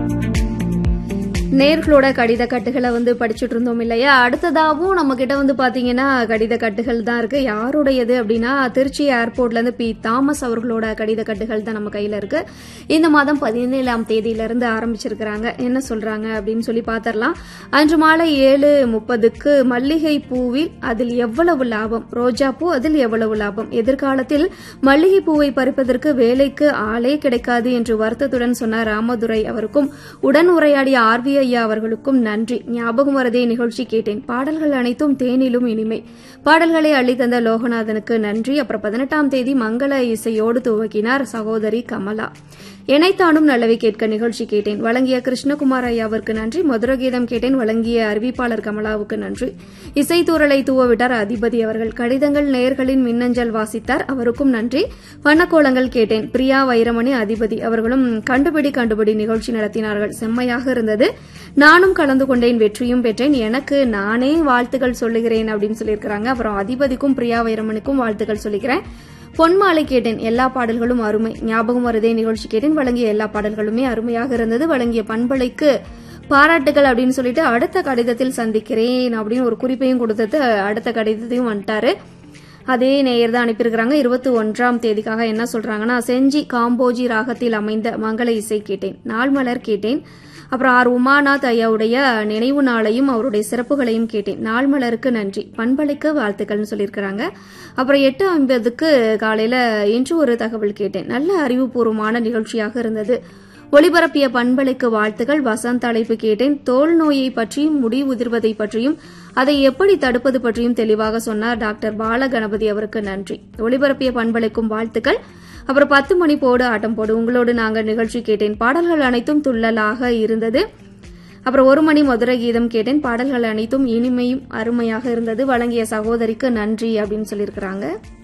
நேர்களோட கடித கட்டுகளை படிச்சுட்டு இருந்தோம் இல்லையா? அடுத்ததாகவும் நம்ம கிட்ட பாத்தீங்கன்னா கடித கட்டுகள் தான் இருக்கு. யாருடையது அப்படின்னா திருச்சி ஏர்போர்ட்ல இருந்து பி தாமஸ் அவர்களோட கடித கட்டுகள் தான் நம்ம கையில இருக்கு. இந்த மாதம் 17ஆம் தேதியிலிருந்து ஆரம்பிச்சிருக்கிறாங்க. என்ன சொல்றாங்க அப்படின்னு சொல்லி பாத்திரலாம். அன்று மாலை 7:30க்கு மல்லிகை பூவில் அதில் எவ்வளவு லாபம், ரோஜா பூ அதில் எவ்வளவு லாபம், எதிர்காலத்தில் மல்லிகை பூவை பறிப்பதற்கு வேலைக்கு ஆளே கிடைக்காது என்று வருத்தத்துடன் சொன்ன ராமதுரை அவருக்கும் உடன் உரையாடிய ஆர்வி ஐயா அவர்களுக்கும் நன்றி. ஞாபகம் வரதே நிகழ்ச்சி கேட்டேன். பாடல்கள் அனைத்தும் தேனிலும் இனிமை. பாடல்களை அள்ளித்தந்த லோகநாதனுக்கு நன்றி. அப்புறம் 18ஆம் தேதி மங்கள இசையோடு துவக்கினார் சகோதரி கமலா. இணைத்தானும் நல்லவை கேட்க நிகழ்ச்சி கேட்டேன். வழங்கிய கிருஷ்ணகுமார் ஐயாவிற்கு நன்றி. மதுரகீதம் கேட்டேன். வழங்கிய அறிவிப்பாளர் கமலாவுக்கு நன்றி. இசைத்தூரலை தூவவிட்டார் அதிபதி அவர்கள். கடிதங்கள் நேயர்களின் மின்னஞ்சல் வாசித்தார். அவருக்கும் நன்றி. வண்ணக்கோலங்கள் கேட்டேன். பிரியா வைரமணி அதிபதி அவர்களும் கண்டுபிடி நிகழ்ச்சி நடத்தினார்கள். செம்மையாக இருந்தது. நானும் கலந்து கொண்டேன், வெற்றியும் பெற்றேன். எனக்கு நானே வாழ்த்துக்கள் சொல்லுகிறேன் அப்படின்னு சொல்லியிருக்கிறாங்க. அப்புறம் அதிபதிக்கும் பிரியா வைரமணிக்கும் வாழ்த்துக்கள் சொல்லிக்கிறேன். பொன்மாலை கேட்டேன். எல்லா பாடல்களும் அருமை. ஞாபகம் வருதே நிகழ்ச்சி கேட்டேன். வழங்கிய எல்லா பாடல்களுமே அருமையாக இருந்தது. வழங்கிய பண்பலைக்கு பாராட்டுகள் அப்படின்னு சொல்லிட்டு அடுத்த கடிதத்தில் சந்திக்கிறேன் அப்படின்னு ஒரு குறிப்பையும் கொடுத்தது. அடுத்த கடிதத்தையும் வந்துட்டாரு. அதே நேயர் தான் அனுப்பியிருக்கிறாங்க. 21ஆம் தேதிக்காக என்ன சொல்றாங்கன்னா, செஞ்சி காம்போஜி ராகத்தில் அமைந்த மங்கள இசை கேட்டேன். நாள் மலர் கேட்டேன். அப்புறம் ஆர் உமாநாத் ஐயாவுடைய நினைவு நாளையும் அவருடைய சிறப்புகளையும் கேட்டேன். நாள் மலருக்கு நன்றி. பண்பலைக்கு வாழ்த்துக்கள்னு சொல்லியிருக்கிறாங்க. அப்புறம் 8:50க்கு காலையில இன்று ஒரு தகவல் கேட்டேன். நல்ல அறிவுபூர்வமான நிகழ்ச்சியாக இருந்தது. ஒளிபரப்பிய பண்பலைக்கு வாழ்த்துக்கள். வசந்த் தலைப்பு கேட்டேன். தோல் நோயை பற்றியும் முடி உதிர்வதை பற்றியும் அதை எப்படி தடுப்பது பற்றியும் தெளிவாக சொன்னார் டாக்டர் பாலகணபதி அவருக்கு நன்றி. ஒளிபரப்பிய பண்பலைக்கும் வாழ்த்துக்கள். அப்புறம் 10 மணி போடு ஆட்டம் போடு உங்களோடு நாங்கள் நிகழ்ச்சி கேட்டேன். பாடல்கள் அனைத்தும் துள்ளலாக இருந்தது. அப்புறம் 1 மணி மதுரை கீதம் கேட்டேன். பாடல்கள் அனைத்தும் இனிமையும் அருமையாக இருந்தது. வழங்கிய சகோதரிக்கு நன்றி அப்படின்னு சொல்லியிருக்கிறாங்க.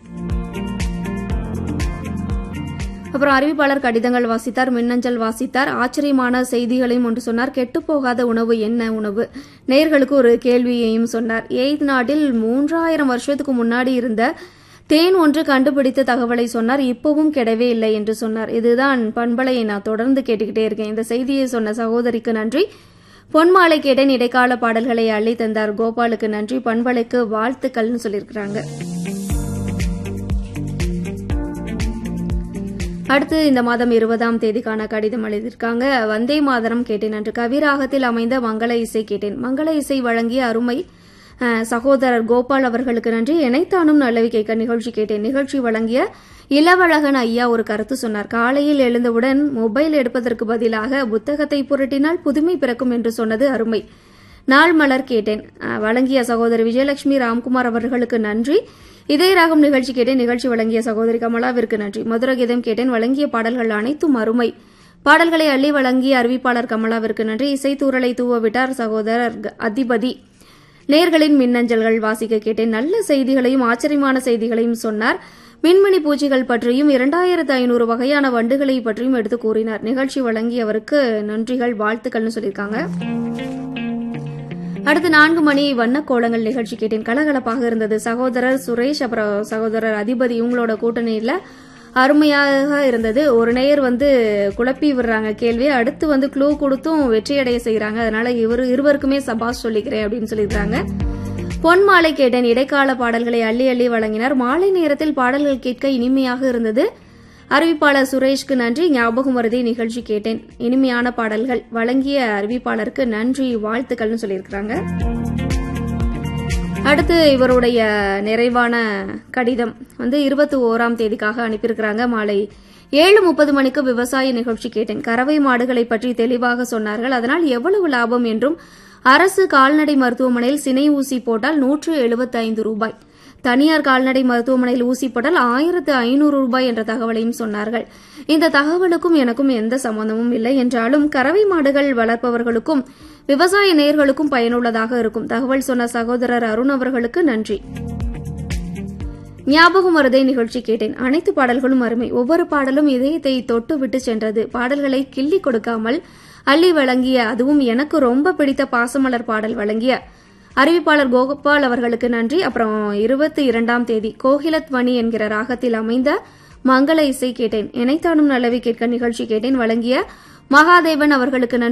அப்புறம் அறிவிப்பாளர் கடிதங்கள் வாசித்தார், மின்னஞ்சல் வாசித்தார். ஆச்சரியமான செய்திகளையும் ஒன்று சொன்னார். கெட்டுப்போகாத உணவு என்ன உணவு? நேயர்களுக்கு ஒரு கேள்வியையும் சொன்னார். எய்த் நாட்டில் 3000 வருஷத்துக்கு முன்னாடி இருந்த தேன் ஒன்று கண்டுபிடித்த தகவலை சொன்னார். இப்பவும் கெடவே இல்லை என்று சொன்னார். இதுதான் பண்பலையை நான் தொடர்ந்து கேட்டுக்கிட்டே இருக்கேன். இந்த செய்தியை சொன்ன சகோதரிக்கு நன்றி. பொன்மாலை கேட்டேன். இடைக்கால பாடல்களை அள்ளி தந்தார் கோபாலுக்கு நன்றி. பண்பலைக்கு வாழ்த்துக்கள்னு சொல்லியிருக்கிறாங்க. அடுத்து இந்த மாதம் 20ஆம் தேதிக்கான கடிதம் எழுதியிருக்காங்க. வந்தே மாதரம் கேட்டேன். அன்று கவிராகத்தில் அமைந்த மங்கள இசை கேட்டேன். மங்கள இசை வழங்கிய அருமை சகோதரர் கோபால் அவர்களுக்கு நன்றி. இணைத்தானும் நல்லவி கேட்க நிகழ்ச்சி கேட்டேன். நிகழ்ச்சி வழங்கிய இளவழகன் ஐயா ஒரு கருத்து சொன்னார். காலையில் எழுந்தவுடன் மொபைல் எடுப்பதற்கு பதிலாக புத்தகத்தை புரட்டினால் புதுமை பிறக்கும் என்று சொன்னது அருமை. நாள் மலர் கேட்டேன். வழங்கிய சகோதரி விஜயலட்சுமி ராம்குமார் அவர்களுக்கு நன்றி. இதே ராகம் நிகழ்ச்சி கேட்டேன். நிகழ்ச்சி வழங்கிய சகோதரி கமலாவிற்கு நன்றி. மதுரகீதம் கேட்டேன். வழங்கிய பாடல்கள் அனைத்தும் அருமை. பாடல்களை அள்ளி வழங்கிய அறிவிப்பாளர் கமலாவிற்கு நன்றி. இசைத்தூரலை தூவவிட்டார் சகோதரர் அதிபதி. நேர்களின் மின்னஞ்சல்கள் வாசிக்க கேட்டேன். நல்ல செய்திகளையும் ஆச்சரியமான செய்திகளையும் சொன்னார். மின்மினி பூச்சிகள் பற்றியும் 2500 வகையான வண்டுகளை பற்றியும் எடுத்து கூறினார். நிகழ்ச்சி வழங்கியவருக்கு நன்றிகள், வாழ்த்துக்கள்னு சொல்லியிருக்காங்க. அடுத்து 4 மணி வண்ணக்கோலங்கள் நிகழ்ச்சி கேட்டேன். கலகலப்பாக இருந்தது. சகோதரர் சுரேஷ் அப்புறம் சகோதரர் அதிபதி இவங்களோட கூட்டணியில அருமையாக இருந்தது. ஒரு நேயர் குழப்பி விடுறாங்க கேள்வி, அடுத்து க்ளூ கொடுத்தும் வெற்றியடைய செய்யறாங்க. அதனால இருவருக்குமே சபாஷ் சொல்லிக்கிறேன் அப்படின்னு சொல்லியிருக்காங்க. பொன்மாலை கேட்டேன். இடைக்கால பாடல்களை அள்ளி அள்ளி வழங்கினார். மாலை நேரத்தில் பாடல்கள் கேட்க இனிமையாக இருந்தது. அறிவிப்பாளர் சுரேஷ்க்கு நன்றி. ஞாபகம் வருதே நிகழ்ச்சி கேட்டேன். இனிமையான பாடல்கள் வழங்கிய அறிவிப்பாளருக்கு நன்றி, வாழ்த்துக்கள்னு சொல்லியிருக்கிறாங்க. அடுத்து இவருடைய நிறைவான கடிதம் 21ஆம் தேதிக்காக அனுப்பியிருக்கிறாங்க. மாலை 7:30 மணிக்கு விவசாய நிகழ்ச்சி கேட்டேன். கறவை மாடுகளை பற்றி தெளிவாக சொன்னார்கள். அதனால் எவ்வளவு லாபம் என்றும், அரசு கால்நடை மருத்துவமனையில் சினை ஊசி போட்டால் 175 ரூபாய், தனியார் கால்நடை மருத்துவமனையில் ஊசி போட்டால் 1500 ரூபாய் என்ற தகவலையும் சொன்னார்கள். இந்த தகவலுக்கும் எனக்கும் எந்த சம்பந்தமும் இல்லை என்றாலும் கறவை மாடுகள் வளர்ப்பவர்களுக்கும் விவசாய நேயர்களுக்கும் பயனுள்ளதாக இருக்கும். தகவல் சொன்ன சகோதரர் அருண் அவர்களுக்கு நன்றி. ஞாபகம் வருதை நிகழ்ச்சி கேட்டேன். அனைத்து பாடல்களும் அருமை. ஒவ்வொரு பாடலும் இதயத்தை தொட்டு விட்டு சென்றது. பாடல்களை கிள்ளி கொடுக்காமல் அள்ளி வழங்கிய, அதுவும் எனக்கு ரொம்ப பிடித்த பாசமலர் பாடல் வழங்கிய அறிவிப்பாளர் கோபால் அவர்களுக்கு நன்றி. அப்புறம் 22ஆம் தேதி கோகிலத்வனி என்கிற ராகத்தில் அமைந்த மங்கள இசை கேட்டேன். இணைத்தானும் நல்லவை கேட்க நிகழ்ச்சி கேட்டேன். வழங்கிய மகாதேவன் அவர்களுக்கு நன்றி.